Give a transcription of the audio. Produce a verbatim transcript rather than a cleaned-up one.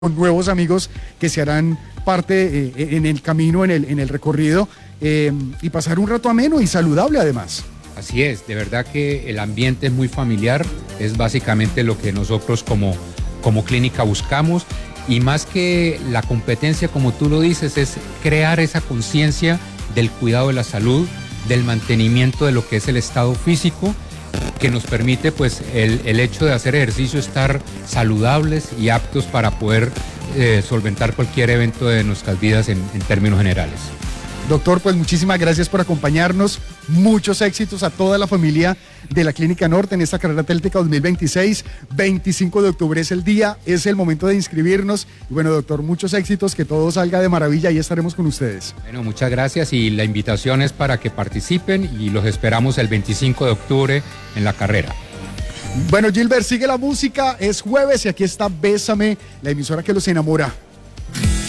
con nuevos amigos que se harán parte eh, en el camino, en el, en el recorrido, eh, y pasar un rato ameno y saludable además. Así es, de verdad que el ambiente es muy familiar, es básicamente lo que nosotros como, como clínica buscamos, y más que la competencia, como tú lo dices, es crear esa conciencia del cuidado de la salud, del mantenimiento de lo que es el estado físico, que nos permite pues el, el hecho de hacer ejercicio estar saludables y aptos para poder eh, solventar cualquier evento de nuestras vidas en, en términos generales. Doctor, pues muchísimas gracias por acompañarnos, muchos éxitos a toda la familia de la Clínica Norte en esta carrera atlética dos mil veintiséis, veinticinco de octubre es el día, es el momento de inscribirnos, y bueno doctor, muchos éxitos, que todo salga de maravilla y estaremos con ustedes. Bueno, muchas gracias, y la invitación es para que participen y los esperamos el veinticinco de octubre en la carrera. Bueno, Gilbert, sigue la música, es jueves y aquí está Bésame, la emisora que los enamora.